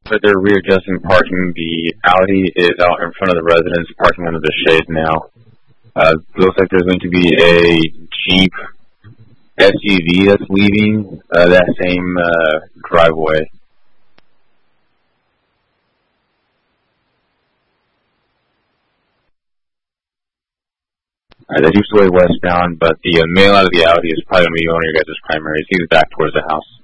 But they're readjusting parking. The Audi is out in front of the residence, parking under the shade now. Looks like there's going to be a Jeep SUV that's leaving that same driveway. The Jeep's way westbound, but the male out of the Audi is probably going to be one of your guys' primaries. He's back towards the house.